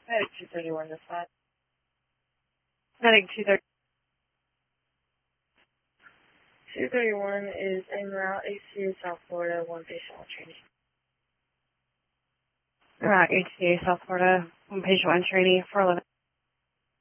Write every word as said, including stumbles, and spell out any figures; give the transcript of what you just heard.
Medic two thirty-one this side. Medic two thirty. two thirty-one is en route A C A South Florida, one patient on training. Route H C A South Florida, one patient on training, four eleven.